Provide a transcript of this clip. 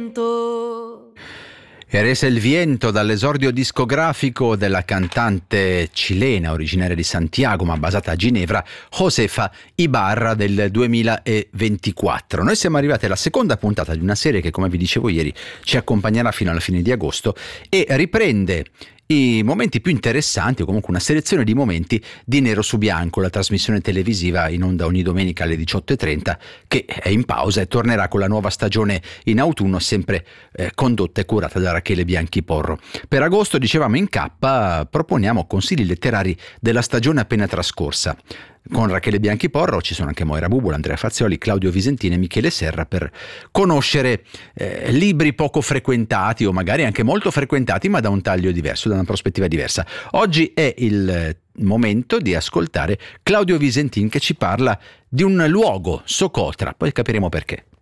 viento. Eres el viento, dall'esordio discografico della cantante cilena originaria di Santiago ma basata a Ginevra, Josefa Ibarra, del 2024. Noi siamo arrivati alla seconda puntata di una serie che, come vi dicevo ieri, ci accompagnerà fino alla fine di agosto e riprende i momenti più interessanti, o comunque una selezione di momenti di Nero su Bianco, la trasmissione televisiva in onda ogni domenica alle 18:30, che è in pausa e tornerà con la nuova stagione in autunno, sempre condotta e curata da Rachele Bianchi Porro. Per agosto, dicevamo in K, proponiamo consigli letterari della stagione appena trascorsa. Con Rachele Bianchi Porro ci sono anche Moira Bubola, Andrea Fazioli, Claudio Visentini e Michele Serra per conoscere libri poco frequentati o magari anche molto frequentati ma da un taglio diverso, da una prospettiva diversa. Oggi è il momento di ascoltare Claudio Visentini che ci parla di un luogo, Socotra, poi capiremo perché.